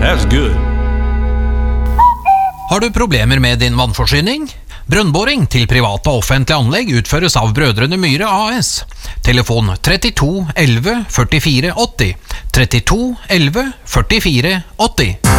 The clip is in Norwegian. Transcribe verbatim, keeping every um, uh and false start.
That's good. Har du problemer med din vannforsyning? Brønnboring til private og offentlige anlegg utføres av Brødrene Myhre A S. Telefon trettito elleve førtifire åtti. trettito elleve førtifire åtti.